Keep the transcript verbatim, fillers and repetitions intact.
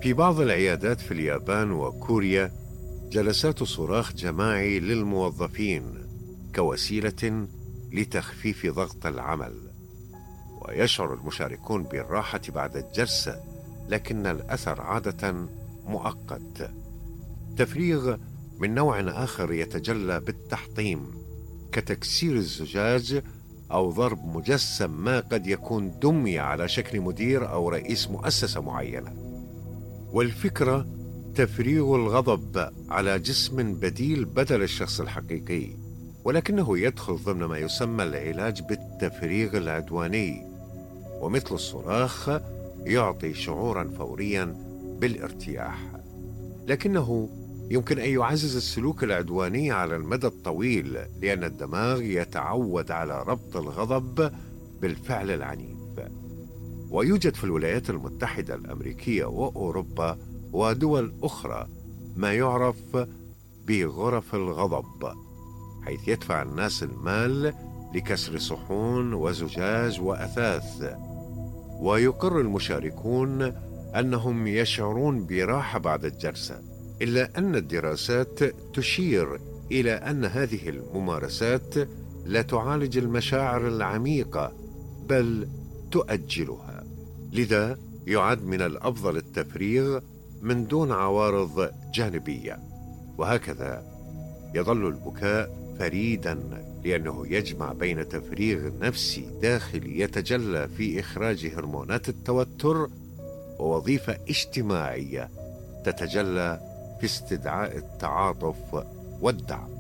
في بعض العيادات في اليابان وكوريا جلسات صراخ جماعي للموظفين كوسيلة لتخفيف ضغط العمل، ويشعر المشاركون بالراحة بعد الجلسة، لكن الأثر عادة مؤقت. تفريغ من نوع آخر يتجلى بالتحطيم كتكسير الزجاج أو ضرب مجسم ما قد يكون دمي على شكل مدير أو رئيس مؤسسة معينة. والفكرة تفريغ الغضب على جسم بديل بدل الشخص الحقيقي، ولكنه يدخل ضمن ما يسمى العلاج بالتفريغ العدواني، ومثل الصراخ يعطي شعورا فوريا بالارتياح، لكنه يمكن أن يعزز السلوك العدواني على المدى الطويل، لأن الدماغ يتعود على ربط الغضب بالفعل العنيف. ويوجد في الولايات المتحدة الأمريكية وأوروبا ودول أخرى ما يعرف بغرف الغضب، حيث يدفع الناس المال لكسر صحون وزجاج وأثاث، ويقر المشاركون أنهم يشعرون براحة بعد الجلسة. إلا أن الدراسات تشير إلى أن هذه الممارسات لا تعالج المشاعر العميقة بل تؤجلها، لذا يعد من الأفضل التفريغ من دون عوارض جانبية. وهكذا يظل البكاء فريدا، لأنه يجمع بين تفريغ نفسي داخلي يتجلى في إخراج هرمونات التوتر، ووظيفة اجتماعية تتجلى في استدعاء التعاطف والدعم.